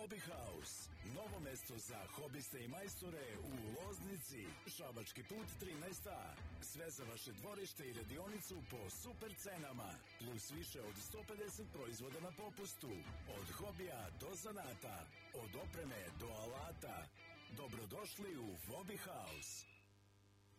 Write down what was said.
Hobby House, novo mesto za hobiste i majstore u Loznici, Šabački put 13a. Sve za vaše dvorište i radionicu po super cenama, plus više od 150 proizvoda na popustu. Od hobija do zanata, od opreme do alata. Dobrodošli u Hobby House.